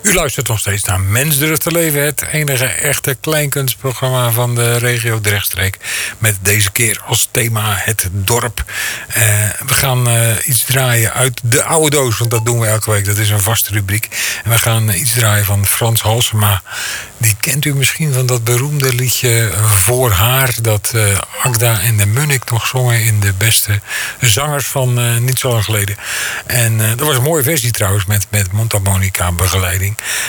U luistert nog steeds naar Mens durft te leven. Het enige echte kleinkunstprogramma van de regio Drechtstreek. Met deze keer als thema het dorp. We gaan iets draaien uit de oude doos. Want dat doen we elke week. Dat is een vaste rubriek. En we gaan iets draaien van Frans Halsema. Die kent u misschien van dat beroemde liedje Voor haar. Dat Agda en de Munnik nog zongen in de beste zangers van niet zo lang geleden. En dat was een mooie versie trouwens met mondharmonica begeleiding.